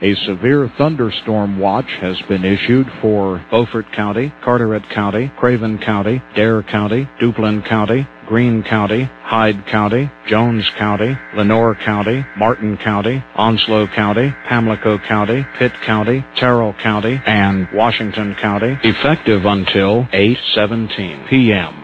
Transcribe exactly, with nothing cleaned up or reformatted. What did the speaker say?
A severe thunderstorm watch has been issued for Beaufort County, Carteret County, Craven County, Dare County, Duplin County, Greene County, Hyde County, Jones County, Lenoir County, Martin County, Onslow County, Pamlico County, Pitt County, Terrell County, and Washington County, effective until eight seventeen p m